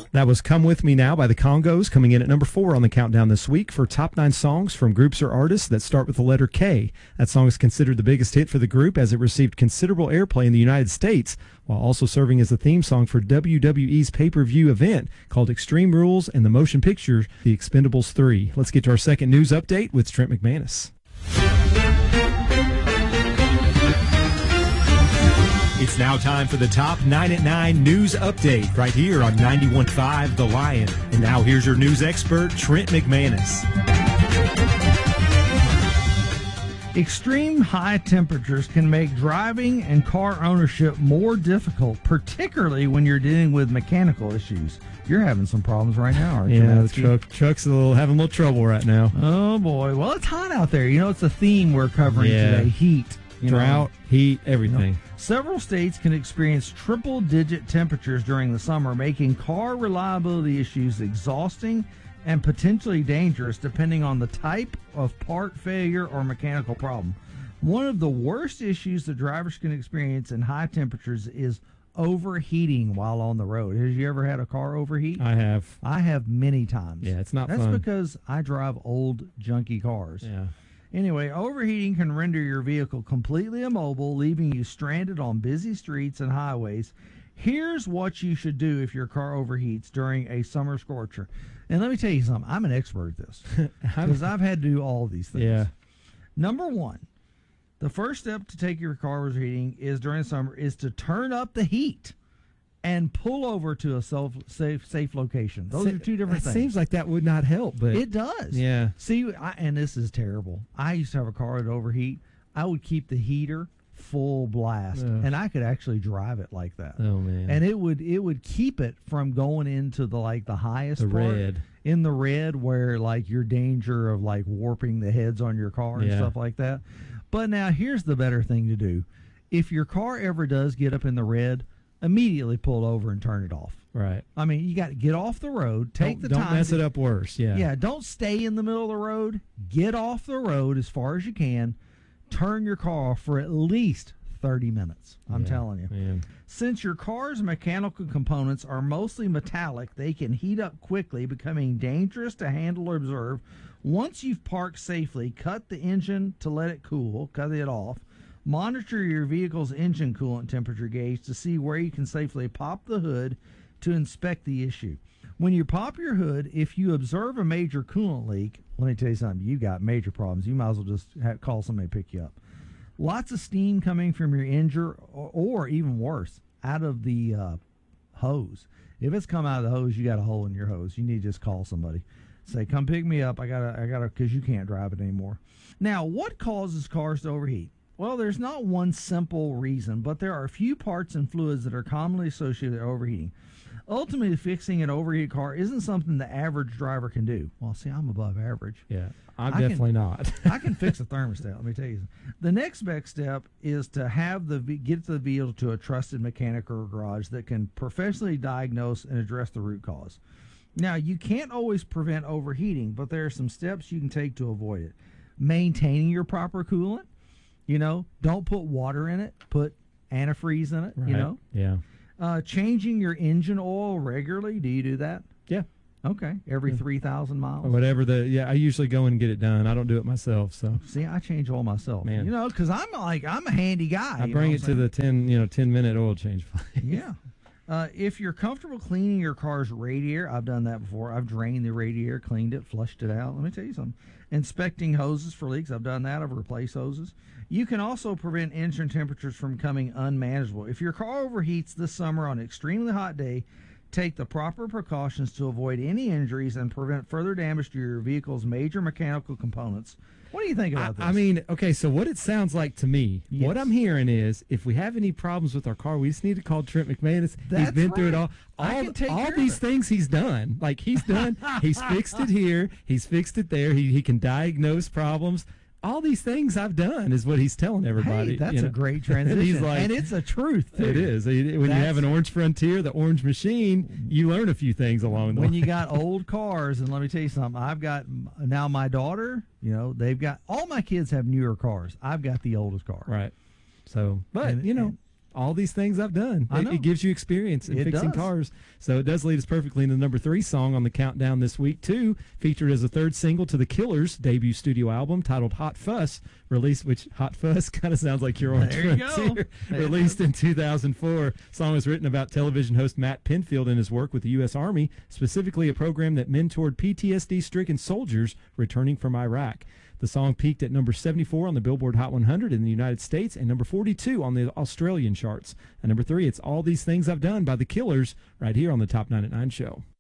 That was Come With Me Now by the Congos, coming in at number 4 on the countdown this week for top 9 songs from groups or artists that start with the letter K. That song is considered the biggest hit for the group as it received considerable airplay in the United States, while also serving as the theme song for WWE's pay-per-view event called Extreme Rules and the motion picture The Expendables 3. Let's get to our second news update with Trent McManus. It's now time for the top 9 at 9 news update right here on 91.5 The Lion. And now here's your news expert, Trent McManus. Extreme high temperatures can make driving and car ownership more difficult, particularly when you're dealing with mechanical issues. You're having some problems right now, aren't you? Yeah, the truck's having a little trouble right now. Oh, boy. Well, it's hot out there. You know, it's a theme we're covering today, heat. Drought, heat, everything. Several states can experience triple-digit temperatures during the summer, making car reliability issues exhausting and potentially dangerous depending on the type of part failure or mechanical problem. One of the worst issues that drivers can experience in high temperatures is overheating while on the road. Has you ever had a car overheat? I have. I have many times. Yeah, it's not fun. That's because I drive old, junky cars. Yeah. Anyway, overheating can render your vehicle completely immobile, leaving you stranded on busy streets and highways. Here's what you should do if your car overheats during a summer scorcher. And let me tell you something. I'm an expert at this because I've had to do all of these things. Yeah. Number one, the first step to take your car overheating is during the summer is to turn up the heat and pull over to a safe location. Those are two different things. It seems like that would not help, but it does. Yeah. See, and this is terrible. I used to have a car that overheat. I would keep the heater full blast, and I could actually drive it like that. Oh man! And it would keep it from going into the highest the part, red. In the red, where like your danger of like warping the heads on your car and stuff like that. But now here's the better thing to do: if your car ever does get up in the red, immediately pull over and turn it off. Right. I mean, you got to get off the road. Take the time. Don't mess it up worse. Yeah. Yeah. Don't stay in the middle of the road. Get off the road as far as you can. Turn your car off for at least 30 minutes. I'm telling you. Man. Since your car's mechanical components are mostly metallic, they can heat up quickly, becoming dangerous to handle or observe. Once you've parked safely, cut the engine to let it cool. Cut it off. Monitor your vehicle's engine coolant temperature gauge to see where you can safely pop the hood to inspect the issue. When you pop your hood, if you observe a major coolant leak, let me tell you something, you got major problems. You might as well just call somebody to pick you up. Lots of steam coming from your engine, or even worse, out of the hose. If it's come out of the hose, you got a hole in your hose. You need to just call somebody. Say, come pick me up. I gotta, because you can't drive it anymore. Now, what causes cars to overheat? Well, there's not one simple reason, but there are a few parts and fluids that are commonly associated with overheating. Ultimately, fixing an overheated car isn't something the average driver can do. Well, see, I'm above average. Yeah, I'm definitely not. I can fix a thermostat, let me tell you. The next best step is to get the vehicle to a trusted mechanic or garage that can professionally diagnose and address the root cause. Now, you can't always prevent overheating, but there are some steps you can take to avoid it. Maintaining your proper coolant. Don't put water in it. Put antifreeze in it, right. Yeah. Changing your engine oil regularly. Do you do that? Yeah. Okay. Every 3,000 miles? Or whatever I usually go and get it done. I don't do it myself, so. See, I change oil myself. Man. Because I'm a handy guy. I bring it to the 10-minute oil change place. Yeah. If you're comfortable cleaning your car's radiator, I've done that before. I've drained the radiator, cleaned it, flushed it out. Let me tell you something. Inspecting hoses for leaks, I've done that. I've replaced hoses. You can also prevent engine temperatures from becoming unmanageable. If your car overheats this summer on an extremely hot day, take the proper precautions to avoid any injuries and prevent further damage to your vehicle's major mechanical components. What do you think about this? I mean, okay, so what it sounds like to me, what I'm hearing is if we have any problems with our car, we just need to call Trent McManus. He's been through it all. All these things he's done. Like, he's done, he's fixed it here, he's fixed it there, he can diagnose problems. All these things I've done is what he's telling everybody. Hey, that's a great transition. He's like, and it's a truth, too. It is. When you have an Orange Frontier, the Orange Machine, you learn a few things along the way. When you got old cars, and let me tell you something, I've got, now my daughter, they've got, all my kids have newer cars. I've got the oldest car. Right. So, but, all these things I've done. It gives you experience in fixing cars. So it does lead us perfectly into the number 3 song on the countdown this week, too. Featured as a third single to The Killers' debut studio album titled Hot Fuss, which Hot Fuss kind of sounds like your own here. Released in 2004. The song was written about television host Matt Pinfield and his work with the U.S. Army, specifically a program that mentored PTSD-stricken soldiers returning from Iraq. The song peaked at number 74 on the Billboard Hot 100 in the United States and number 42 on the Australian charts. And number 3, it's All These Things I've Done by The Killers right here on the Top 9 at 9 show.